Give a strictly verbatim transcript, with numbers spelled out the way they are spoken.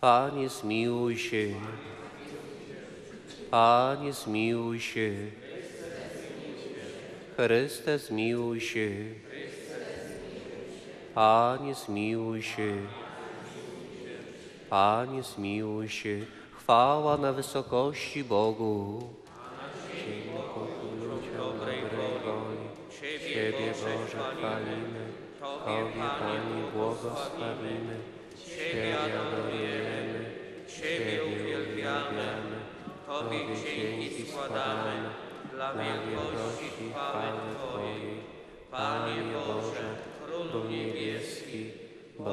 Panie, zmiłuj się. Panie, zmiłuj się. Chryste, zmiłuj się. Panie, zmiłuj się. Panie, zmiłuj się. Chwała na wysokości Bogu. Ziemi pokój ludziom dobrej woli. Ciebie, Boże, chwalimy. Tobie, Panie, błogosławimy. Ciebie adorujemy. Ciebie uwielbiamy. Tobie dzięki składamy. Dla wielkości chwały Twojej. Panie Boże, Królu niebieski,